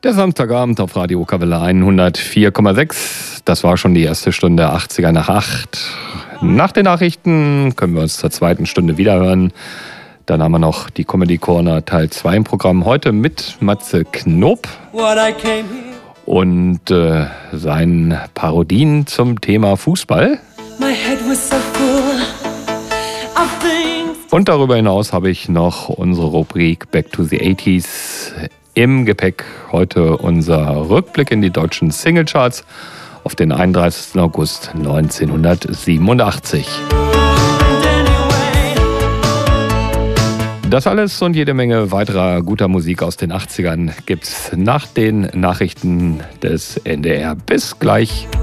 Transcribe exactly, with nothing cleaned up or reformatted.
Der Samstagabend auf Radio Okerwelle hundertvier Komma sechs. Das war schon die erste Stunde achtziger nach acht. Nach den Nachrichten können wir uns zur zweiten Stunde wiederhören. Dann haben wir noch die Comedy Corner Teil zwei im Programm. Heute mit Matze Knob und äh, seinen Parodien zum Thema Fußball. Und darüber hinaus habe ich noch unsere Rubrik Back to the eighties im Gepäck. Heute unser Rückblick in die deutschen Singlecharts auf den einunddreißigsten August neunzehnhundertsiebenundachtzig. Das alles und jede Menge weiterer guter Musik aus den achtzigern gibt's nach den Nachrichten des N D R. Bis gleich.